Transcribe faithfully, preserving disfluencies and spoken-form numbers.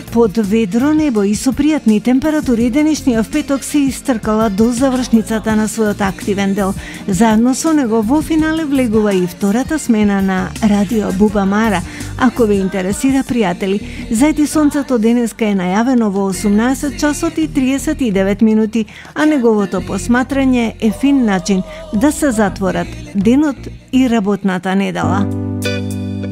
Под ведро небо и со пријатни температури денешниот петок се истркала до завршницата на својот активен дел. Заедно со него во финале влегува и втората смена на Радио Буба Мара. Ако ве интересира, пријатели, зајди сонцето денеска е најавено во осумнаесет часот и триесет и девет минути, а неговото посматрање е фин начин да се затворат денот и работната недела.